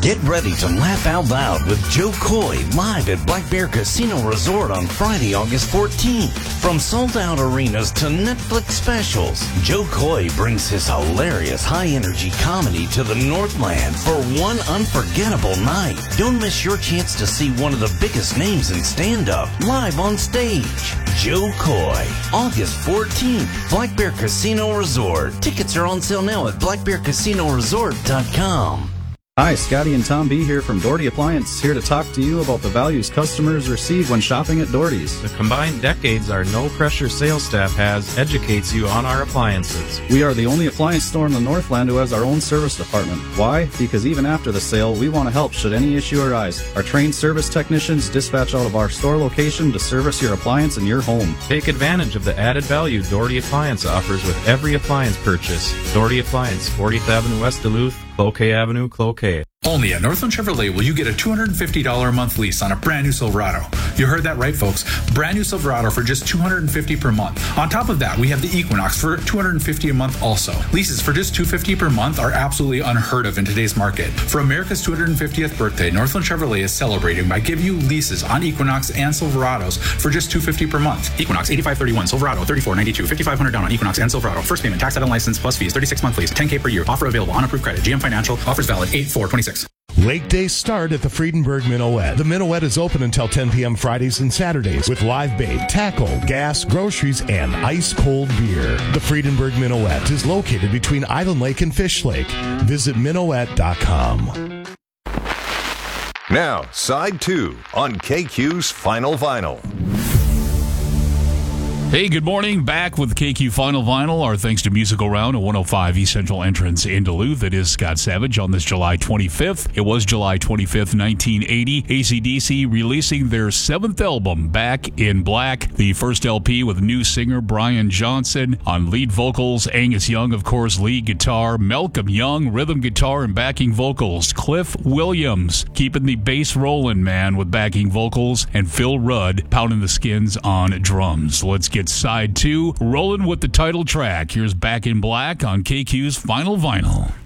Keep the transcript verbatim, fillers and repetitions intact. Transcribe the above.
Get ready to laugh out loud with Joe Coy live at Black Bear Casino Resort on Friday, August fourteenth. From sold-out arenas to Netflix specials, Joe Coy brings his hilarious high-energy comedy to the Northland for one unforgettable night. Don't miss your chance to see one of the biggest names in stand-up live on stage. Joe Coy, August fourteenth, Black Bear Casino Resort. Tickets are on sale now at black bear casino resort dot com. Hi, Scotty and Tom B here from Doherty Appliance, here to talk to you about the values customers receive when shopping at Doherty's. The combined decades our no-pressure sales staff has educates you on our appliances. We are the only appliance store in the Northland who has our own service department. Why? Because even after the sale, we want to help should any issue arise. Our trained service technicians dispatch out of our store location to service your appliance in your home. Take advantage of the added value Doherty Appliance offers with every appliance purchase. Doherty Appliance, fortieth Avenue West Duluth, Cloquet Avenue, Cloquet. Only at Northland Chevrolet will you get a two hundred fifty dollars a month lease on a brand new Silverado. You heard that right, folks. Brand new Silverado for just two hundred fifty dollars per month. On top of that, we have the Equinox for two hundred fifty dollars a month also. Leases for just two hundred fifty dollars per month are absolutely unheard of in today's market. For America's two hundred fiftieth birthday, Northland Chevrolet is celebrating by giving you leases on Equinox and Silverados for just two hundred fifty dollars per month. Equinox eighty-five thirty-one, Silverado thirty-four ninety-two, fifty-five hundred down on Equinox and Silverado. First payment, tax, title, and license plus fees, thirty-six month lease, ten K per year. Offer available on approved credit. G M Financial. Offers valid eight four twenty-six. Lake days start at the Friedenberg Minuet. The Minuet is open until ten p.m. Fridays and Saturdays with live bait, tackle, gas, groceries, and ice-cold beer. The Friedenberg Minuet is located between Island Lake and Fish Lake. Visit minuet dot com. Now, side two on K Q's Final Vinyl. Hey, good morning. Back with K Q Final Vinyl. Our thanks to Musical Round at one oh five East Central Entrance in Duluth. It is Scott Savage on this July twenty-fifth. It was July twenty-fifth, nineteen eighty. A C D C releasing their seventh album, Back in Black. The first L P with new singer Brian Johnson. On lead vocals, Angus Young, of course, lead guitar. Malcolm Young, rhythm guitar and backing vocals. Cliff Williams, keeping the bass rolling, man, with backing vocals. And Phil Rudd, pounding the skins on drums. Let's get side two, rolling with the title track. Here's Back in Black on K Q's Final Vinyl.